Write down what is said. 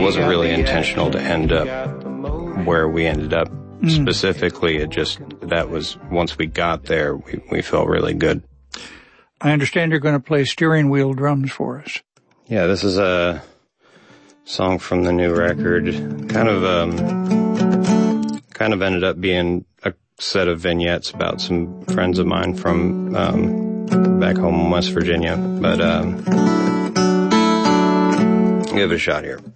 wasn't really intentional to end up where we ended up. Specifically, that was, once we got there, we felt really good. I understand you're going to play steering wheel drums for us. Yeah, this is a song from the new record. Kind of ended up being a set of vignettes about some friends of mine from back home in West Virginia. But give it a shot here.